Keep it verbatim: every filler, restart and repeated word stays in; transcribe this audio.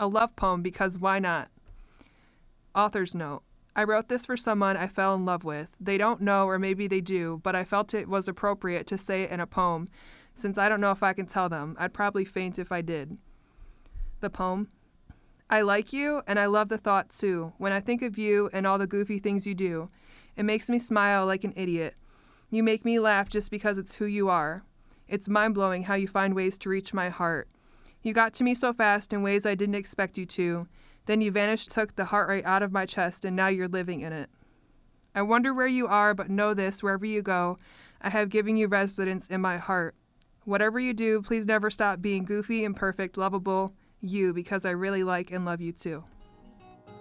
A love poem because why not? Author's note. I wrote this for someone I fell in love with. They don't know, or maybe they do, but I felt it was appropriate to say it in a poem, since I don't know if I can tell them. I'd probably faint if I did. The poem. I like you, and I love the thought too. When I think of you and all the goofy things you do, it makes me smile like an idiot. You make me laugh just because it's who you are. It's mind-blowing how you find ways to reach my heart. You got to me so fast in ways I didn't expect you to. Then you vanished, took the heart right out of my chest, and now you're living in it. I wonder where you are, but know this, wherever you go, I have given you residence in my heart. Whatever you do, please never stop being goofy, imperfect, lovable, you, because I really like and love you too.